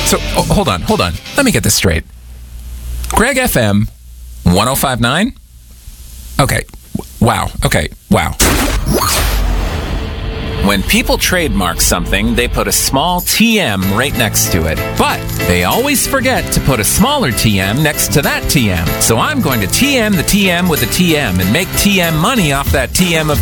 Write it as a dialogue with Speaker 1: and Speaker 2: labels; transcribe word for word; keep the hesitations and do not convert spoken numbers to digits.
Speaker 1: So, oh, hold on, hold on. Let me get this straight. Greg F M, one oh five point nine? Okay. Wow. Okay. Wow. When people trademark something, they put a small T M right next to it. But they always forget to put a smaller T M next to that T M. So I'm going to T M the T M with a T M and make T M money off that T M of